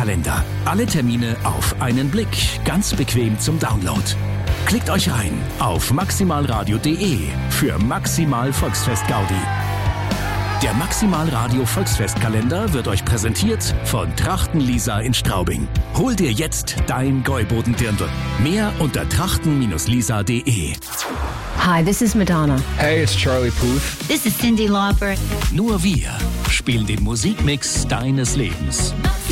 Volksfestkalender. Alle Termine auf einen Blick, ganz bequem zum Download. Klickt euch rein auf maximalradio.de für Maximal Volksfest Gaudi. Der Maximalradio Volksfestkalender wird euch präsentiert von Trachten-Lisa in Straubing. Hol dir jetzt dein Gäuboden-Dirndl. Mehr unter trachten-lisa.de. Hi, this is Madonna. Hey, it's Charlie Puth. This is Cyndi Lauper. Nur wir spielen den Musikmix deines Lebens.